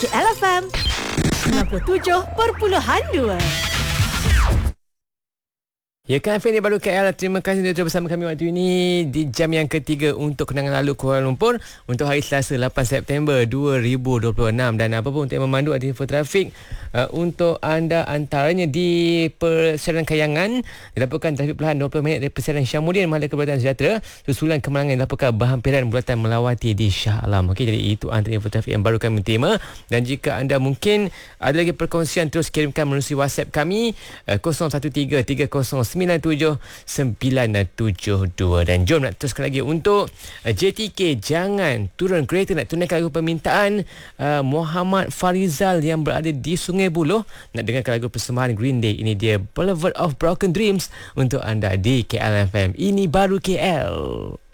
KL FM 97.2. Ya kan, Fan, baru KL. Terima kasih sudah bersama kami waktu ini di jam yang ketiga untuk kenangan lalu Kuala Lumpur untuk hari Selasa 8 September 2026. Dan apa pun untuk yang memandu ada info trafik untuk anda, antaranya di Persiaran Kayangan dilaporkan trafik perlahan 20 minit dari Persiaran Syamuddin Mahal Keberatan Sejahtera, susulan kemenangan dilaporkan berhampiran bulatan melawati di Shah Alam. Okey, jadi itu antara info trafik yang baru kami terima. Dan jika anda mungkin ada lagi perkongsian, terus kirimkan melalui WhatsApp kami 0133097972. Dan jom nak teruskan lagi untuk JTK jangan turun kereta nak tunaikan lagu permintaan Muhammad Farizal yang berada di Sungai Buloh. Nak dengarkan lagu persembahan Green Day. Ini dia Boulevard of Broken Dreams untuk anda di KL FM. Ini baru KL.